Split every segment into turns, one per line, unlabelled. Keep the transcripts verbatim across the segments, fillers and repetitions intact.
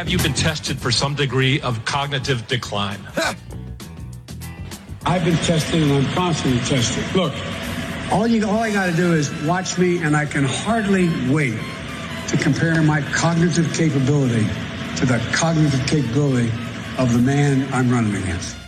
have you been tested for some degree of cognitive decline?
I've been tested and I'm constantly tested. Look, all you all I got to do is watch me, and I can hardly wait to compare my cognitive capability to the cognitive capability of the man I'm running against.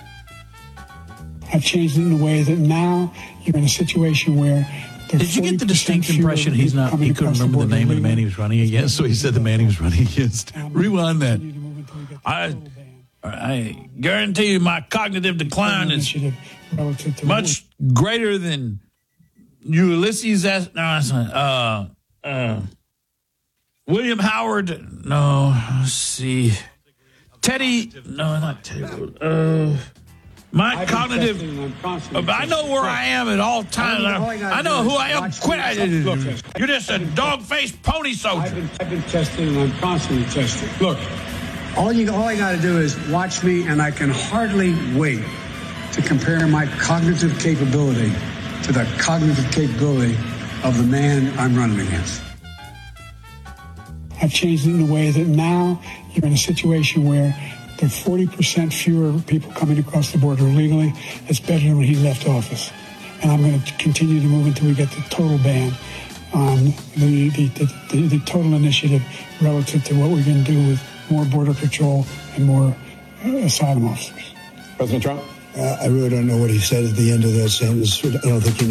I've changed it in a way that now you're in a situation where
Did you get the distinct impression he's not, he couldn't remember the name of the man he was running against, so he said the man he was running against? Rewind that. I, I guarantee you my cognitive decline is much greater than Ulysses S. No, that's not, uh, uh, William Howard. No, let's see. Teddy. No, not Teddy. Uh, My cognitive, I know where I am at all times. I, I know who I am. Quit. You're just a dog-faced pony soldier.
I've been, I've been tested and I'm constantly tested. Look, all you all I got to do is watch me, and I can hardly wait to compare my cognitive capability to the cognitive capability of the man I'm running against. I've changed it in a way that now you're in a situation where there are forty percent fewer people coming across the border illegally. It's better than when he left office. And I'm going to continue to move until we get the total ban on the, the, the, the total initiative relative to what we're going to do with more border patrol and more uh, asylum officers.
President Trump?
Uh, I really don't know what he said at the end of that sentence. I don't think he